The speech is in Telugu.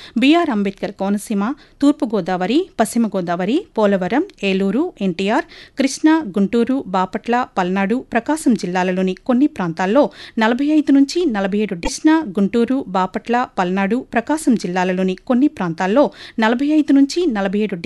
బీఆర్ అంబేద్కర్ కోనసీమ, తూర్పుగోదావరి, పశ్చిమ గోదావరి, పోలవరం, ఏలూరు, ఎన్టీఆర్, కృష్ణా, గుంటూరు, బాపట్ల, పల్నాడు, ప్రకాశం జిల్లాలలోని కొన్ని ప్రాంతాల్లో 45 నుంచి 47 కృష్ణా, గుంటూరు, బాపట్ల, పల్నాడు, ప్రకాశం జిల్లాలలోని కొన్ని ప్రాంతాల్లో 45 నుంచి 47